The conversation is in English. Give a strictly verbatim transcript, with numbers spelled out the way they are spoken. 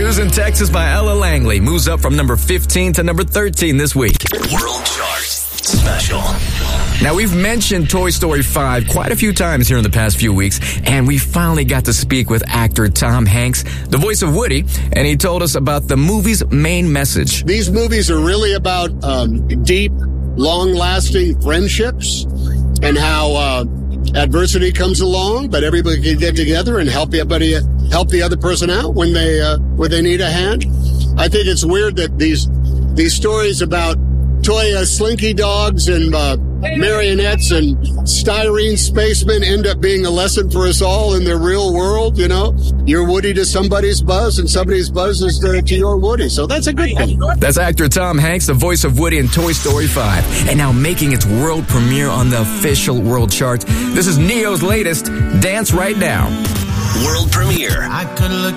Losing Texas by Ella Langley moves up from number fifteen to number thirteen this week. World Chart Special. Now, we've mentioned Toy Story five quite a few times here in the past few weeks, and we finally got to speak with actor Tom Hanks, the voice of Woody, and he told us about the movie's main message. These movies are really about um, deep, long-lasting friendships and how uh, adversity comes along, but everybody can get together and help everybody, help the other person out when they uh, when they need a hand. I think it's weird that these these stories about toy uh, slinky dogs and uh, marionettes and styrene spacemen end up being a lesson for us all in the real world. You know, you're Woody to somebody's Buzz, and somebody's Buzz is to, to your Woody. So that's a good thing. That's actor Tom Hanks, the voice of Woody in Toy Story five, and now making its world premiere on the official world charts. This is Neo's latest, Dance Right Now. World premiere. I could look